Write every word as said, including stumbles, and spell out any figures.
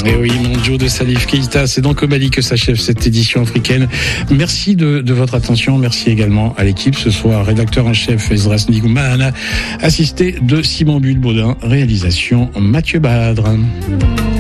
Et oui, Monjo de Salif Keita, c'est donc au Mali que s'achève cette édition africaine. Merci de, de votre attention. Merci également à l'équipe ce soir. Rédacteur en chef Esdras Ndigoumana, assisté de Simon Bulbaudin, réalisation Mathieu Badre.